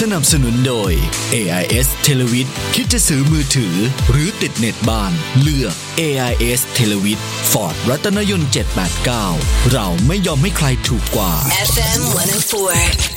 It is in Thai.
นับสนุนโดย AIS Televid คิดจะซื้อมือถือหรือติดเน็ตบ้านเลือก AIS Televid Ford รัตนยนต์789เราไม่ยอมให้ใครถูกกว่า FM 104